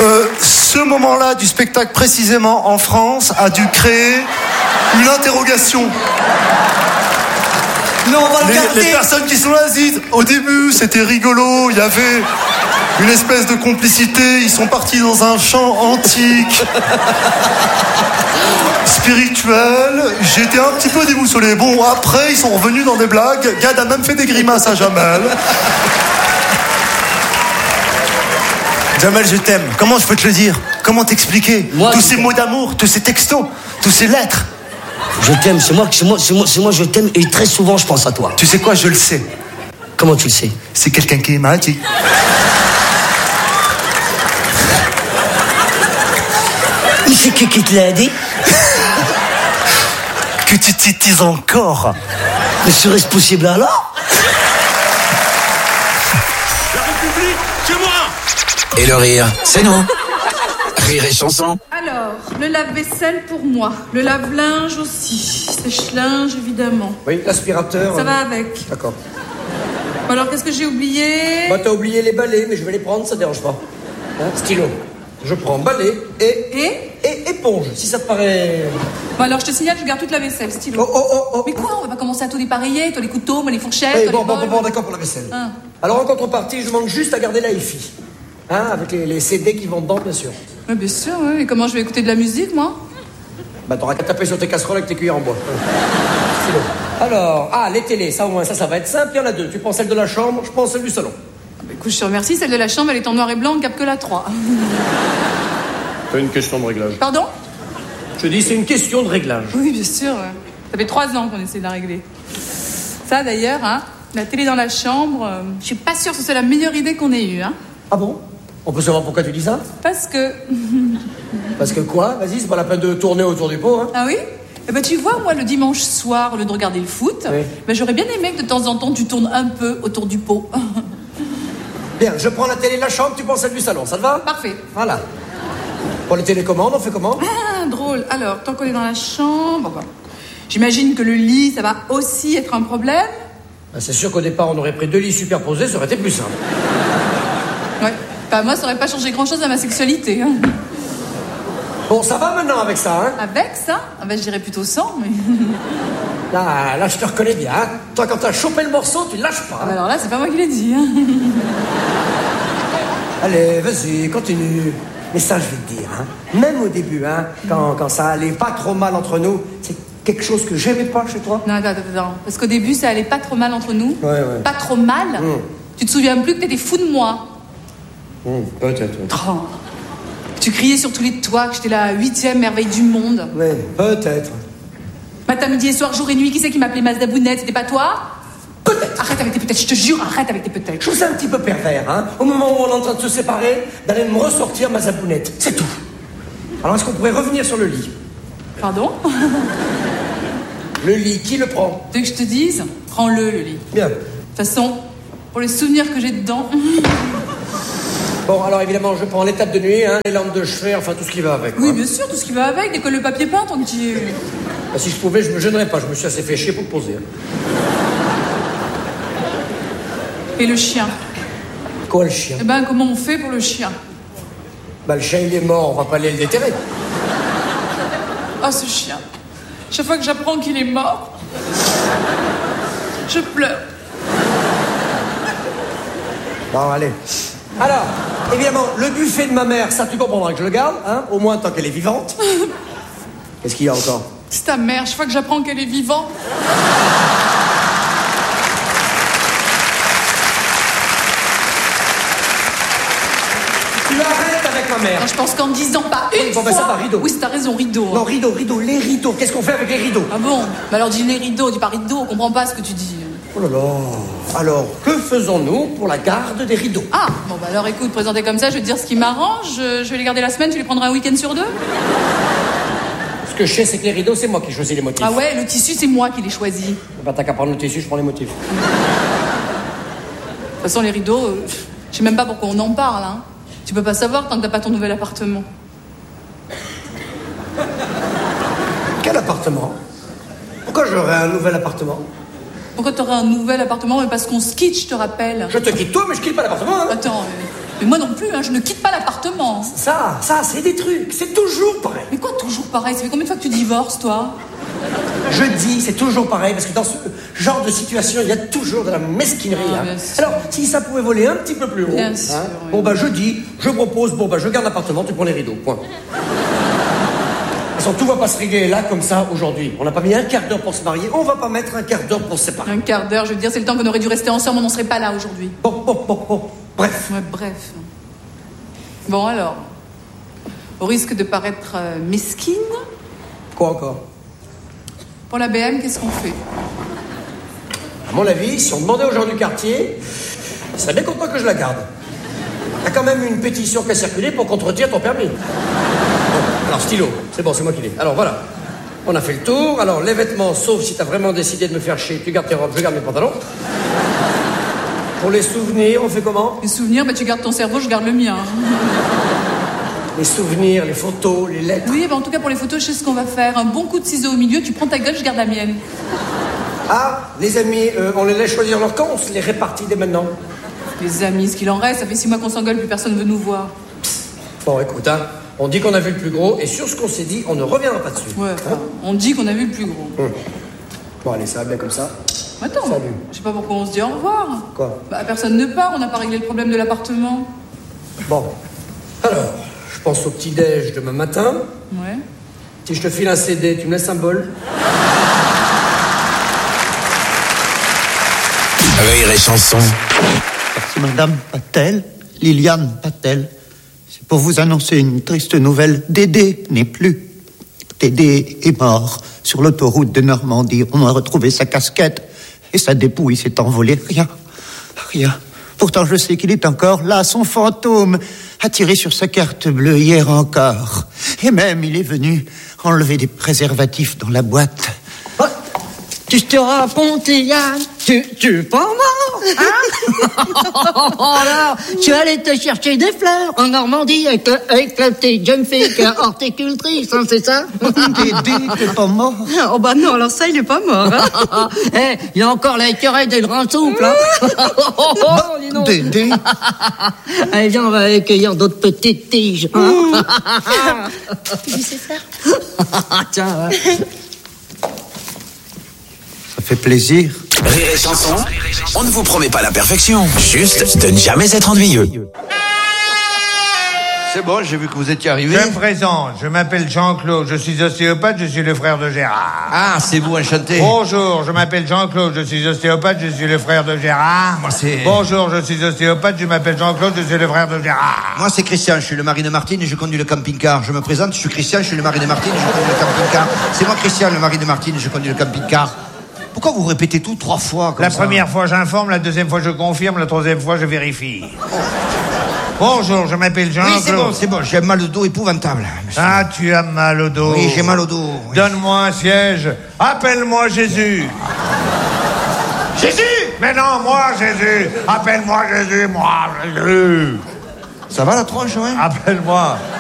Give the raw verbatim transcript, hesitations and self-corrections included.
Euh, ce moment-là du spectacle, précisément en France, a dû créer une interrogation. Non, on va les, le garder. les personnes qui sont là disent, au début, c'était rigolo, il y avait une espèce de complicité, ils sont partis dans un chant antique, spirituel, j'étais un petit peu déboussolé. Bon, après, ils sont revenus dans des blagues, Gad a même fait des grimaces à Jamel. Jamel, je t'aime. Comment je peux te le dire? Comment t'expliquer? Moi, tous je... ces mots d'amour, tous ces textos, tous ces lettres. Je t'aime, c'est moi, c'est moi, c'est moi, c'est moi, je t'aime et très souvent je pense à toi. Tu sais quoi, je le sais. Comment tu le sais? C'est quelqu'un qui m'a dit. Mais c'est qui qui te l'a dit? Que tu titises encore. Mais serait-ce possible alors? La République, c'est moi. Et le rire, c'est nous. Rire et chanson. Alors, le lave-vaisselle pour moi, le lave-linge aussi, sèche-linge évidemment. Oui, l'aspirateur. Ça va avec. D'accord. Alors, qu'est-ce que j'ai oublié? Bah, t'as oublié les balais, mais je vais les prendre, ça dérange pas. Hein, stylo. Je prends balai et... Et Et éponge, si ça te paraît... Bon, alors, je te signale, je garde toute la vaisselle, stylo. Oh, oh, oh, oh. Mais quoi, on va pas commencer à tout dépareiller, toi les couteaux, moi les fourchettes, Hey, toi bon, les bon, bols. bon, bon, d'accord pour la vaisselle. Hein. Alors, en contrepartie, je demande juste à garder la hi-fi. Hein, avec les, les C D qui vont dedans, bien sûr. Ouais, bien sûr, ouais. Et comment je vais écouter de la musique, moi? Bah, t'auras qu'à taper sur tes casseroles avec tes cuillères en bois. C'est bon. Alors, ah, les télés, ça au moins, ça, ça va être simple. Il y en a deux. Tu prends celle de la chambre, je prends celle du salon. Ah, bah, écoute, je te remercie, celle de la chambre, elle est en noir et blanc, on capte que la trois. C'est une question de réglage. Pardon? Je dis, c'est une question de réglage. Oui, bien sûr. Ouais. Ça fait trois ans qu'on essaie de la régler. Ça, d'ailleurs, hein, la télé dans la chambre, euh, je suis pas sûre que ce soit la meilleure idée qu'on ait eue, hein. Ah bon? On peut savoir pourquoi tu dis ça? Parce que... Parce que quoi? Vas-y, c'est pas la peine de tourner autour du pot, hein. Ah oui? Eh ben, tu vois, moi, le dimanche soir, au lieu de regarder le foot, oui. ben, j'aurais bien aimé que de temps en temps, tu tournes un peu autour du pot. Bien, je prends la télé de la chambre, tu prends celle du salon, ça te va? Parfait. Voilà. Pour les télécommandes, on fait comment? Ah, drôle. Alors, tant qu'on est dans la chambre, bon. J'imagine que le lit, ça va aussi être un problème. Ben, c'est sûr qu'au départ, on aurait pris deux lits superposés, ça aurait été plus simple. Ouais. Enfin, moi, ça aurait pas changé grand-chose à ma sexualité. Hein. Bon, ça va maintenant avec ça, hein? Avec ça? Ah ben, je dirais plutôt sans, mais... Là, là, je te reconnais bien, hein? Toi, quand t'as chopé le morceau, tu le lâches pas. Ah, Hein? alors là, c'est pas moi qui l'ai dit, hein. Allez, vas-y, continue. Mais ça, je vais te dire, hein? Même au début, hein, quand, quand ça allait pas trop mal entre nous, c'est quelque chose que j'aimais pas chez toi. Non, attends, attends, attends. Parce qu'au début, ça allait pas trop mal entre nous. Ouais, ouais. Pas trop mal. Mmh. Tu te souviens plus que t'étais fou de moi. Mmh, peut-être, oui. Oh. Tu criais sur tous les toits que j'étais la huitième merveille du monde. Oui, peut-être. Matin, midi et soir, jour et nuit, qui c'est qui m'appelait Mazda Bounette? C'était pas toi? Peut-être. Arrête avec tes peut-être, je te jure, arrête avec tes peut-être. Je trouve ça un petit peu pervers, hein? Au moment où on est en train de se séparer, d'aller me ressortir ma zabounette. C'est tout. Alors, est-ce qu'on pourrait revenir sur le lit? Pardon? Le lit, qui le prend? Tu veux que je te dise? Prends-le, le lit. Bien. De toute façon, pour les souvenirs que j'ai dedans... Bon, alors évidemment, je prends les tables de nuit, hein, les lampes de chevet, enfin tout ce qui va avec. Oui, quoi. bien sûr, tout ce qui va avec, décolle le papier peint, tant que tu... Bah, si je pouvais, je me gênerais pas, je me suis assez fait chier pour le poser. Hein. Et le chien? Quoi, le chien? Eh ben, comment on fait pour le chien? Bah, le chien, il est mort, on va pas aller le déterrer. Oh, ce chien. Chaque fois que j'apprends qu'il est mort, je pleure. Bon, allez. Alors, évidemment, le buffet de ma mère, ça tu comprendras que je le garde, hein, au moins tant qu'elle est vivante. Qu'est-ce qu'il y a encore? C'est ta mère, chaque fois que j'apprends qu'elle est vivante. Tu arrêtes avec ma mère. Non, je pense qu'en disant pas une Oui, bon, fois... ben ça va, rideau. Oui, c'est- t'as raison, rideau. Non, rideau, rideau, les rideaux. Qu'est-ce qu'on fait avec les rideaux? Ah bon? Bah alors dis les rideaux, dis pas rideau, on comprend pas ce que tu dis. Oh là là. Alors, que faisons-nous pour la garde des rideaux? Ah, bon bah alors écoute, présenté comme ça, je vais te dire ce qui m'arrange. Je je vais les garder la semaine, tu les prendras un week-end sur deux? Ce que je sais, c'est que les rideaux, c'est moi qui choisis les motifs. Ah ouais, le tissu, c'est moi qui l'ai choisi. Bah, t'as qu'à prendre le tissu, je prends les motifs. De toute façon, les rideaux, euh, je sais même pas pourquoi on en parle, hein. Tu peux pas savoir tant que t'as pas ton nouvel appartement. Quel appartement? Pourquoi j'aurais un nouvel appartement? Pourquoi t'aurais un nouvel appartement? Mais parce qu'on se quitte, je te rappelle. Je te quitte toi, mais je quitte pas l'appartement, hein. Attends, euh, Mais moi non plus, hein, je ne quitte pas l'appartement. Ça, ça, c'est des trucs. C'est toujours pareil. Mais quoi, toujours pareil? Ça fait combien de fois que tu divorces, toi? Je dis, c'est toujours pareil, parce que dans ce genre de situation, il y a toujours de la mesquinerie. Ah, hein. bien sûr. Alors, si ça pouvait voler un petit peu plus haut, Bien hein, sûr, oui. bon, bah, je dis, je propose, bon, bah, je garde l'appartement, tu prends les rideaux, point. De toute façon, tout va pas se régler là, comme ça, aujourd'hui. On n'a pas mis un quart d'heure pour se marier, on va pas mettre un quart d'heure pour se séparer. Un quart d'heure, je veux dire, c'est le temps qu'on aurait dû rester ensemble, on n'en serait pas là aujourd'hui. Bon, bon, bon, bon, bref. Ouais, bref. Bon, alors, au risque de paraître euh, mesquine, Quoi encore? pour la B M, qu'est-ce qu'on fait? À mon avis, si on demandait aux gens du quartier, ils seraient bien contents que je la garde. T'as quand même une pétition qui a circulé pour qu'on te retire ton permis. Bon, alors, stylo, c'est bon, c'est moi qui l'ai. Alors, voilà. On a fait le tour. Alors, les vêtements, sauf si t'as vraiment décidé de me faire chier, tu gardes tes robes, je garde mes pantalons. Pour les souvenirs, on fait comment? Les souvenirs, bah, tu gardes ton cerveau, je garde le mien. Les souvenirs, les photos, les lettres. Oui, bah, en tout cas, pour les photos, je sais ce qu'on va faire. Un bon coup de ciseau au milieu, tu prends ta gueule, je garde la mienne. Ah, les amis, euh, on les laisse choisir leur camp, on se les répartit dès maintenant. Les amis, ce qu'il en reste, ça fait six mois qu'on s'engueule, plus personne veut nous voir. Bon, écoute, hein, on dit qu'on a vu le plus gros, et sur ce qu'on s'est dit, on ne reviendra pas dessus. Ouais, enfin, on dit qu'on a vu le plus gros. Hum. Bon, allez, ça va bien comme ça. Attends, Salut. je sais pas pourquoi on se dit au revoir. Quoi? Bah, personne ne part, on n'a pas réglé le problème de l'appartement. Bon, alors, je pense au petit-déj demain matin. Ouais. Si je te file un C D, tu me laisses un bol? Rire et chanson. C'est Madame Patel, Liliane Patel. C'est pour vous annoncer une triste nouvelle. Dédé n'est plus. Dédé est mort sur l'autoroute de Normandie. On a retrouvé sa casquette et sa dépouille s'est envolée. Rien, rien. Pourtant, je sais qu'il est encore là, son fantôme, a tiré sur sa carte bleue hier encore. Et même, il est venu enlever des préservatifs dans la boîte. Oh, tu te racontes, Yann, tu, tu es pas mort, hein? Alors, tu allais te chercher des fleurs en Normandie avec, avec la petite jeune fille qui est horticultrice, hein, c'est ça? Dédé, t'es pas mort. Oh bah non, alors ça, il est pas mort. Hein. Eh, il y a encore la querelle des grands souples, hein? Oh, dis donc. Dédé. Allez, viens, on va accueillir d'autres petites tiges. Hein? Tu sais faire? Tiens, ouais. Ça fait plaisir. Rire et chanson, on ne vous promet pas la perfection, juste de ne jamais être ennuyeux. C'est bon, j'ai vu que vous étiez arrivé. Je me présente, je m'appelle Jean-Claude, je suis ostéopathe, je suis le frère de Gérard. Ah, c'est vous, enchanté. Bonjour, je m'appelle Jean-Claude, je suis ostéopathe, je suis le frère de Gérard. Moi, c'est... Bonjour, je suis ostéopathe, je m'appelle Jean-Claude, je suis le frère de Gérard. Moi, c'est Christian, je suis le mari de Martine et je conduis le camping-car. Je me présente, je suis Christian, je suis le mari de Martine et je conduis le camping-car. C'est moi, Christian, le mari de Martine et je conduis le camping-car. Pourquoi vous répétez tout trois fois comme La ça? première fois, j'informe, la deuxième fois, je confirme, la troisième fois, je vérifie. Bonjour, je m'appelle Jean-Claude. Oui, c'est bon, c'est bon, j'ai mal au dos épouvantable. Monsieur. Ah, tu as mal au dos. Oui, j'ai mal au dos. Oui. Donne-moi un siège. Appelle-moi Jésus. Jésus! Mais non, moi, Jésus. Appelle-moi Jésus, moi, Jésus. Ça va la tronche, ouais? Appelle-moi.